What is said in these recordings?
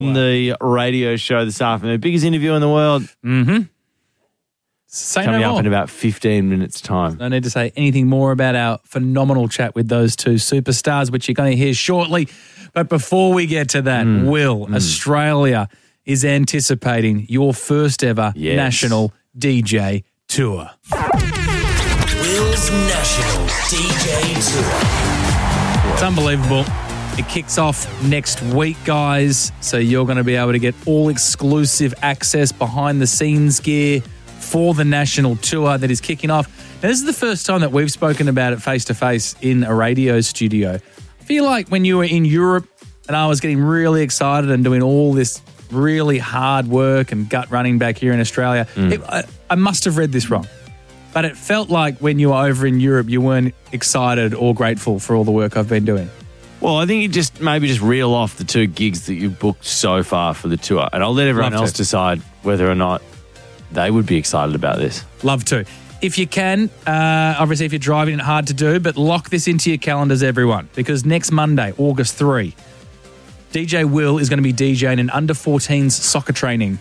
The radio show this afternoon. Biggest interview in the world. Mm-hmm. Say Coming no up more. in about 15 minutes' time. No need to say anything more about our phenomenal chat with those two superstars, which you're going to hear shortly. But before we get to that, Will, Australia is anticipating your first ever national DJ tour. Will's National DJ Tour. It's unbelievable. It kicks off next week, guys. So you're going to be able to get all exclusive access, behind the scenes gear for the national tour that is kicking off. Now, this is the first time that we've spoken about it face to face in a radio studio. I feel like when you were in Europe and I was getting really excited and doing all this really hard work and gut running back here in Australia, I must have read this wrong. But it felt like when you were over in Europe, you weren't excited or grateful for all the work I've been doing. Well, I think you just reel off the 2 gigs that you've booked so far for the tour, and I'll let everyone else decide whether or not they would be excited about this. Love to. If you can, obviously if you're driving, it's hard to do, but lock this into your calendars, everyone, because next Monday, August 3, DJ Will is going to be DJing an under-14s soccer training.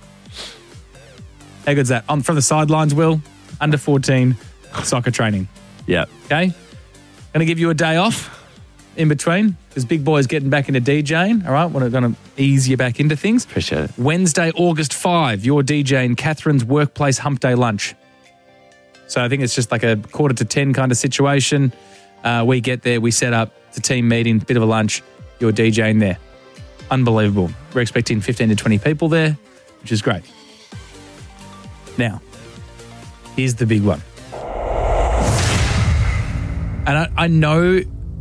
How good's that? From the sidelines, Will, under-14 soccer training. Yeah. Okay? Going to give you a day off in between because Big Boy's getting back into DJing. All right? We're going to ease you back into things. Appreciate it. Wednesday, August 5, you're DJing Catherine's workplace hump day lunch. So I think it's just like a 9:45 kind of situation. We get there, we set up, it's a team meeting, bit of a lunch, you're DJing there. Unbelievable. We're expecting 15 to 20 people there, which is great. Now, here's the big one. And I know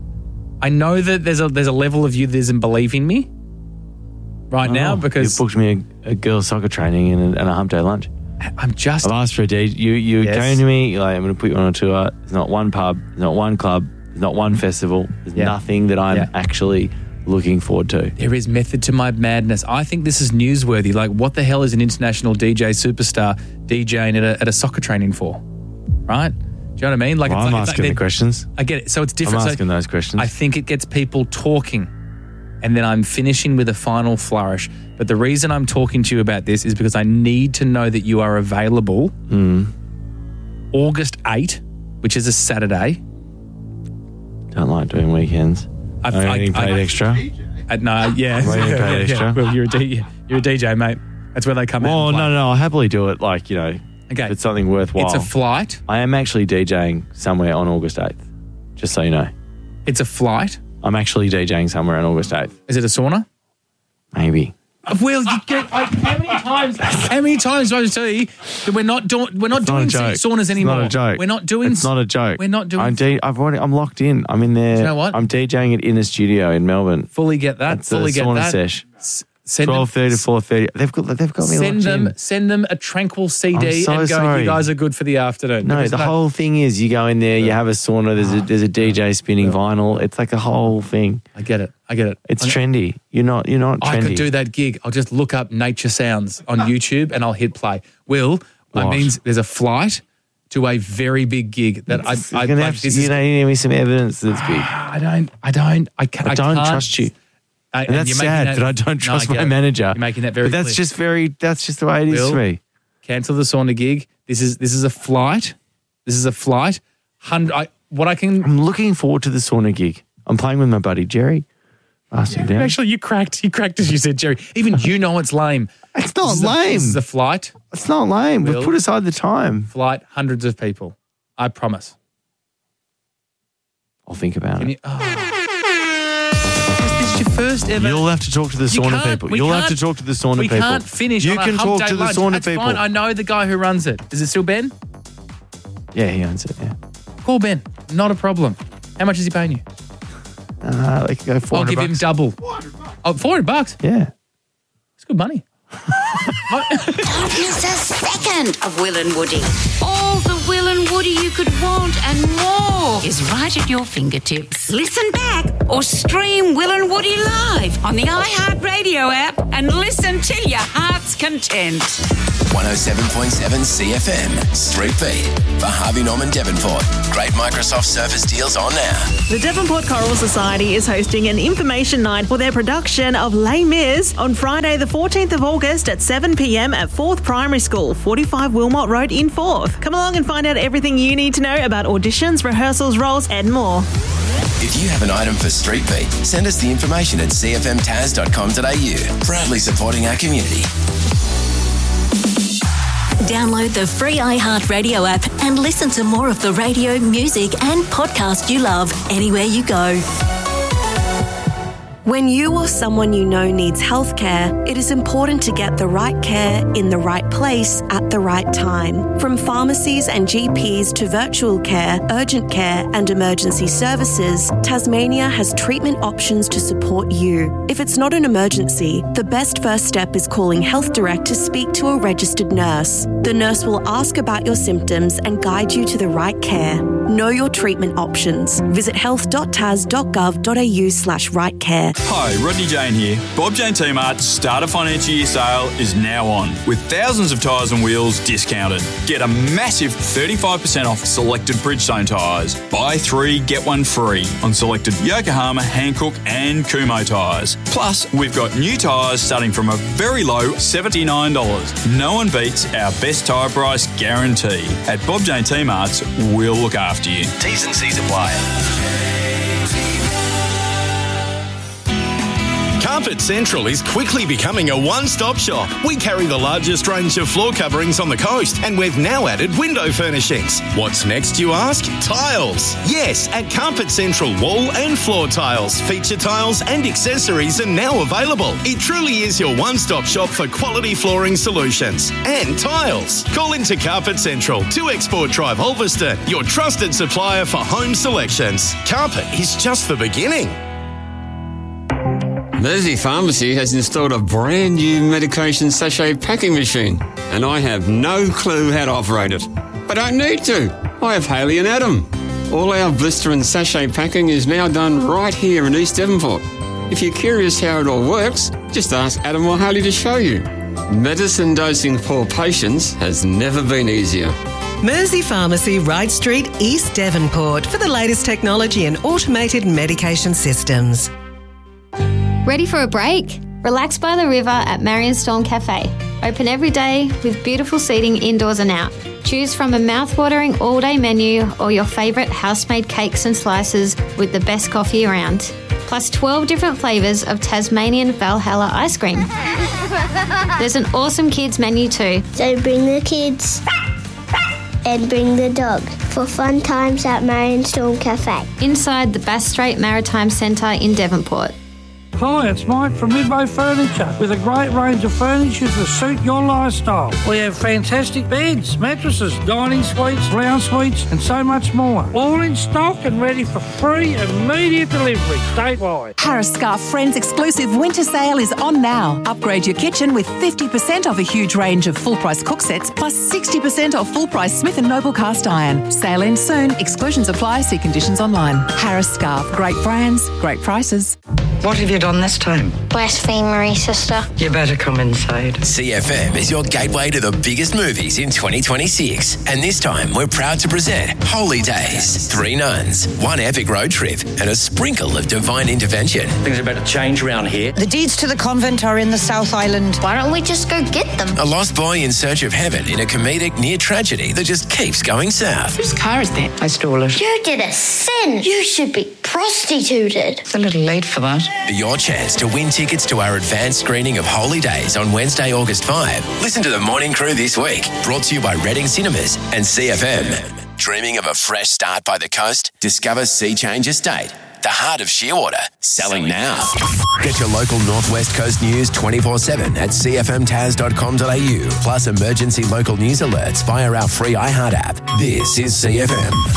that there's a level of you that isn't believing me now because you booked me a girls' soccer training and a hump day lunch. I've asked for a DJ. You came to me, you're like, I'm going to put you on a tour. There's not one pub, there's not one club, there's not one festival. There's nothing that I'm actually looking forward to. There is method to my madness. I think this is newsworthy. Like, what the hell is an international DJ superstar DJing at a soccer training for? Right? Do you know what I mean? Like, well, I'm asking the questions. I get it. So it's different. I'm asking those questions. I think it gets people talking, and then I'm finishing with a final flourish. But the reason I'm talking to you about this is because I need to know that you are available August 8, which is a Saturday. Don't like doing weekends. I'm getting paid extra. No, yeah. I'm getting paid extra. Well, you're a DJ, mate. That's where they come out. Oh, no, I'll happily do it, like, you know, okay. if it's something worthwhile. It's a flight. I am actually DJing somewhere on August 8th, just so you know. It's a flight. I'm actually DJing somewhere on August 8th. Is it a sauna? Maybe. Well, how many times do I tell you that we're not doing saunas anymore? It's not a joke. We're not doing. It's not a joke. We're not doing. I'm locked in. I'm in there. Do you know what? I'm DJing it in a studio in Melbourne. Fully get that. It's fully a get sauna that. Sesh. 12:30 to 4:30. They've got me locked in. Send them a tranquil CD I'm so and go. sorry. You guys are good for the afternoon. No, the whole thing is you go in there, you have a sauna. There's a DJ spinning vinyl. It's like a whole thing. I get it. It's trendy. You're not trendy. I could do that gig. I'll just look up Nature Sounds on YouTube and I'll hit play. That means there's a flight to a very big gig that you need me some evidence that's big. I don't trust you. And that's sad that I don't trust my manager. You're making that very clear. That's just the way it is for me. Cancel the sauna gig. This is a flight. I'm looking forward to the sauna gig. I'm playing with my buddy Jerry. Actually, you cracked as you said, Jerry. Even you know it's lame. It's not lame. This is a flight. It's not lame. We've put aside the time. Flight, hundreds of people. I promise. I'll think about it. Is this your first ever? You'll have to talk to the sauna people. You'll have to talk to the sauna people. We can't finish. You can talk to the sauna That's people. Fine. I know the guy who runs it. Is it still Ben? Yeah, he owns it. Yeah. Call Ben. Not a problem. How much is he paying you? They could go $400. I'll give him double. $400. Oh, $400? Yeah. It's good money. Don't miss a second of Will and Woody. All the Will and Woody you could want and more is right at your fingertips. Listen back or stream Will and Woody live on the iHeartRadio app and listen till your heart's content. 107.7 CFM, Street Beat. For Harvey Norman Devonport. Great Microsoft Surface deals on now. The Devonport Choral Society is hosting an information night for their production of Les Mis on Friday the 14th of August at 7 p.m. at 4th Primary School, 45 Wilmot Road in Forth. Come along and find out everything you need to know about auditions, rehearsals, roles and more. If you have an item for Street Beat, send us the information at cfmtaz.com.au. Proudly supporting our community. Download the free iHeartRadio app and listen to more of the radio, music and podcast you love anywhere you go. When you or someone you know needs healthcare, it is important to get the right care in the right place at the right time. From pharmacies and GPs to virtual care, urgent care and emergency services, Tasmania has treatment options to support you. If it's not an emergency, the best first step is calling Health Direct to speak to a registered nurse. The nurse will ask about your symptoms and guide you to the right care. Know your treatment options. Visit health.tas.gov.au/right care. Hi, Rodney Jane here. Bob Jane T-Mart's Starter Financial Year sale is now on, with thousands of tyres and wheels discounted. Get a massive 35% off selected Bridgestone tyres. Buy 3, get 1 free on selected Yokohama, Hankook and Kumho tyres. Plus, we've got new tyres starting from a very low $79. No one beats our best tyre price guarantee. At Bob Jane T-Mart's, we'll look after you. T's and C's apply. Carpet Central is quickly becoming a one-stop shop. We carry the largest range of floor coverings on the coast, and we've now added window furnishings. What's next, you ask? Tiles. Yes, at Carpet Central, wall and floor tiles, feature tiles and accessories are now available. It truly is your one-stop shop for quality flooring solutions and tiles. Call into Carpet Central, 2 Export Drive, Ulverston, your trusted supplier for home selections. Carpet is just the beginning. Mersey Pharmacy has installed a brand new medication sachet packing machine, and I have no clue how to operate it. I don't need to. I have Haley and Adam. All our blister and sachet packing is now done right here in East Devonport. If you're curious how it all works, just ask Adam or Haley to show you. Medicine dosing for patients has never been easier. Mersey Pharmacy, Wright Street, East Devonport, for the latest technology and automated medication systems. Ready for a break? Relax by the river at Marion Storm Cafe. Open every day with beautiful seating indoors and out. Choose from a mouth-watering all-day menu or your favourite house-made cakes and slices with the best coffee around. Plus 12 different flavours of Tasmanian Valhalla ice cream. There's an awesome kids menu too. So bring the kids and bring the dog for fun times at Marion Storm Cafe. Inside the Bass Strait Maritime Centre in Devonport. Hi, it's Mike from Midway Furniture with a great range of furniture to suit your lifestyle. We have fantastic beds, mattresses, dining suites, lounge suites and so much more. All in stock and ready for free immediate delivery statewide. Harris Scarf Friends exclusive winter sale is on now. Upgrade your kitchen with 50% off a huge range of full-price cook sets plus 60% off full-price Smith & Noble cast iron. Sale ends soon. Exclusions apply. See conditions online. Harris Scarf. Great brands, great prices. What have you done this time? Blasphemery, sister. You better come inside. CFM is your gateway to the biggest movies in 2026. And this time, we're proud to present Holy Days. 3 nuns, 1 epic road trip, and a sprinkle of divine intervention. Things are about to change around here. The deeds to the convent are in the South Island. Why don't we just go get them? A lost boy in search of heaven in a comedic near tragedy that just keeps going south. Whose car is that? I stole it. You did a sin. You should be prostituted. It's a little late for that. Your chance to win tickets to our advanced screening of Holy Days on Wednesday, August 5. Listen to the Morning Crew this week. Brought to you by Reading Cinemas and CFM. Dreaming of a fresh start by the coast? Discover Sea Change Estate, the heart of Shearwater. Selling now. Get your local Northwest Coast news 24/7 at cfmtaz.com.au. Plus emergency local news alerts via our free iHeart app. This is CFM.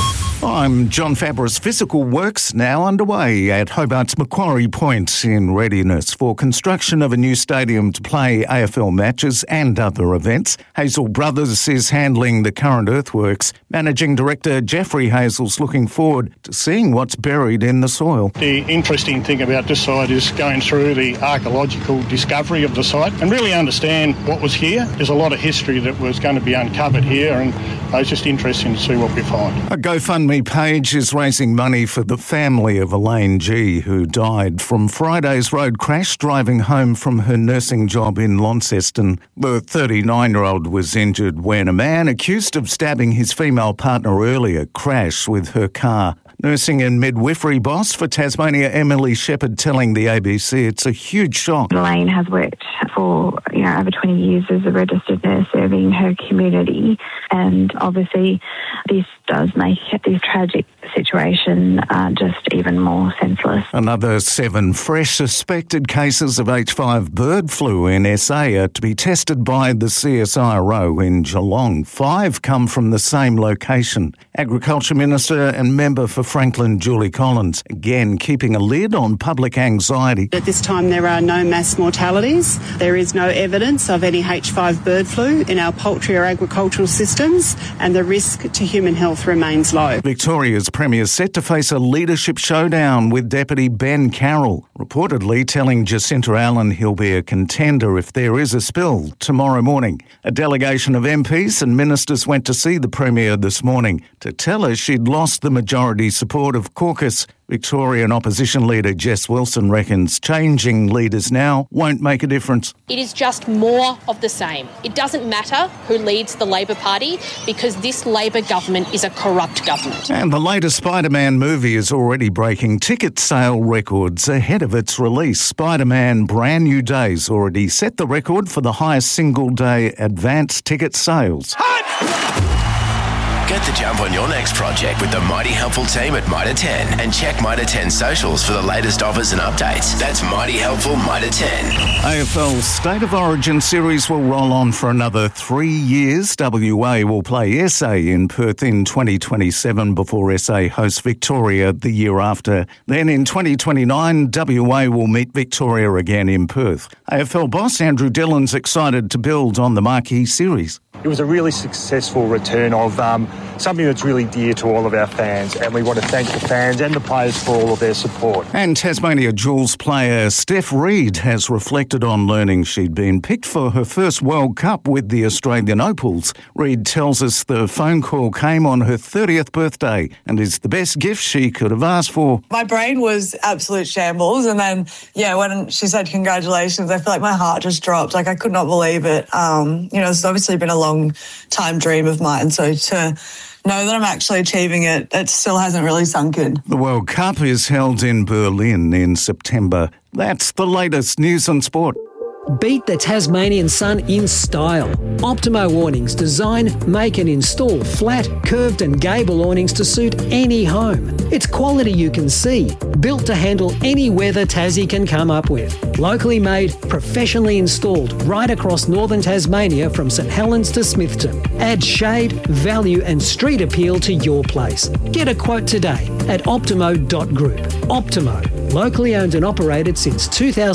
I'm John Fabris. Physical works now underway at Hobart's Macquarie Point in readiness for construction of a new stadium to play AFL matches and other events. Hazel Brothers is handling the current earthworks. Managing Director Jeffrey Hazel's looking forward to seeing what's buried in the soil. The interesting thing about this site is going through the archaeological discovery of the site and really understand what was here. There's a lot of history that was going to be uncovered here, and it's just interesting to see what we find. A GoFundMe page is raising money for the family of Elaine G, who died from Friday's road crash driving home from her nursing job in Launceston. The 39-year-old was injured when a man accused of stabbing his female partner earlier crashed with her car. Nursing and midwifery boss for Tasmania, Emily Shepherd, telling the ABC it's a huge shock. Elaine has worked for over 20 years as a registered nurse serving her community, and obviously this does make this tragic situation just even more senseless. Another 7 fresh suspected cases of H5 bird flu in SA are to be tested by the CSIRO in Geelong. 5 come from the same location. Agriculture Minister and member for Franklin, Julie Collins, again keeping a lid on public anxiety. At this time there are no mass mortalities. There is no evidence of any H5 bird flu in our poultry or agricultural systems, and the risk to human health remains low. Victoria's Premier is set to face a leadership showdown with Deputy Ben Carroll, reportedly telling Jacinta Allen he'll be a contender if there is a spill tomorrow morning. A delegation of MPs and ministers went to see the Premier this morning to tell her she'd lost the majority support of caucus. Victorian opposition leader Jess Wilson reckons changing leaders now won't make a difference. It is just more of the same. It doesn't matter who leads the Labor Party because this Labor government is a corrupt government. And the latest Spider-Man movie is already breaking ticket sale records ahead of its release. Spider-Man Brand New Days already set the record for the highest single-day advance ticket sales. Get the jump on your next project with the Mighty Helpful team at Mitre 10 and check Mitre 10 socials for the latest offers and updates. That's Mighty Helpful Mitre 10. AFL State of Origin series will roll on for another 3 years. WA will play SA in Perth in 2027 before SA hosts Victoria the year after. Then in 2029, WA will meet Victoria again in Perth. AFL boss Andrew Dillon's excited to build on the marquee series. It was a really successful return of something that's really dear to all of our fans, and we want to thank the fans and the players for all of their support. And Tasmania Jewels player Steph Reid has reflected on learning she'd been picked for her first World Cup with the Australian Opals. Reid tells us the phone call came on her 30th birthday and is the best gift she could have asked for. My brain was absolute shambles, and then, when she said congratulations, I feel like my heart just dropped. Like, I could not believe it. It's obviously been a long-time dream of mine, so to know that I'm actually achieving it, it still hasn't really sunk in. The World Cup is held in Berlin in September. That's the latest news on sport. Beat the Tasmanian sun in style. Optimo awnings design, make and install flat, curved and gable awnings to suit any home. It's quality you can see, built to handle any weather Tassie can come up with. Locally made, professionally installed right across northern Tasmania from St Helens to Smithton. Add shade, value and street appeal to your place. Get a quote today at optimo.group. Optimo, locally owned and operated since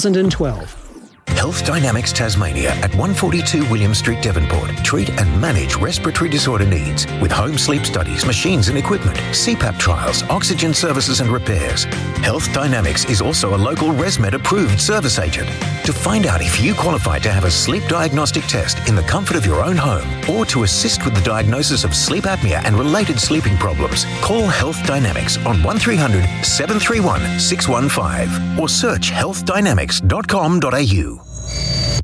2012. Health Dynamics Tasmania at 142 William Street, Devonport. Treat and manage respiratory disorder needs with home sleep studies, machines and equipment, CPAP trials, oxygen services and repairs. Health Dynamics is also a local ResMed approved service agent. To find out if you qualify to have a sleep diagnostic test in the comfort of your own home or to assist with the diagnosis of sleep apnea and related sleeping problems, call Health Dynamics on 1300 731 615 or search healthdynamics.com.au.